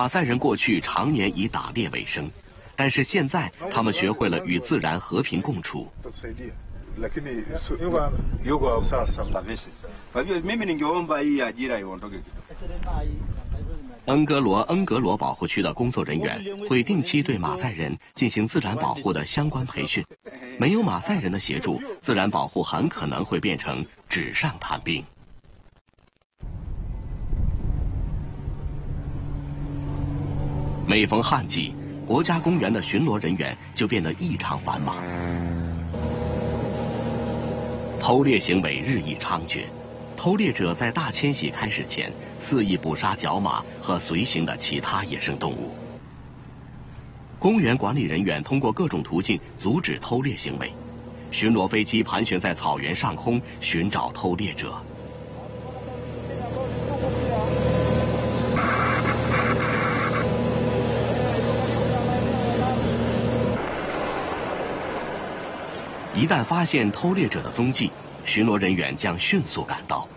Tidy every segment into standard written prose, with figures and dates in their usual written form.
马赛人过去常年以打猎为生，但是现在他们学会了与自然和平共处。恩格罗保护区的工作人员会定期对马赛人进行自然保护的相关培训。没有马赛人的协助，自然保护很可能会变成纸上谈兵。每逢旱季，国家公园的巡逻人员就变得异常繁忙。偷猎行为日益猖獗，偷猎者在大迁徙开始前肆意捕杀角马和随行的其他野生动物。公园管理人员通过各种途径阻止偷猎行为，巡逻飞机盘旋在草原上空寻找偷猎者。一旦发现偷猎者的踪迹，巡逻人员将迅速赶到。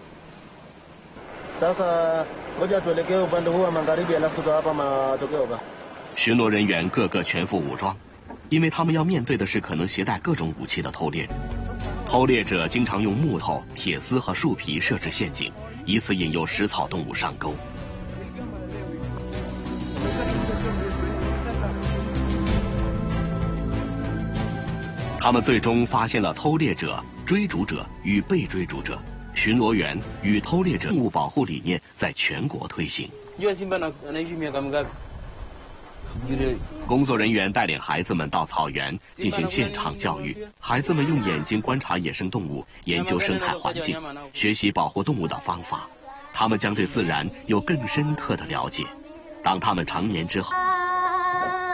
巡逻人员个个全副武装，因为他们要面对的是可能携带各种武器的偷猎者。偷猎者经常用木头、铁丝和树皮设置陷阱，以此引诱食草动物上钩。他们最终发现了偷猎者、追逐者与被追逐者。巡逻员与偷猎者动物保护理念在全国推行。工作人员带领孩子们到草原进行现场教育，孩子们用眼睛观察野生动物，研究生态环境，学习保护动物的方法。他们将对自然有更深刻的了解。当他们成年之后，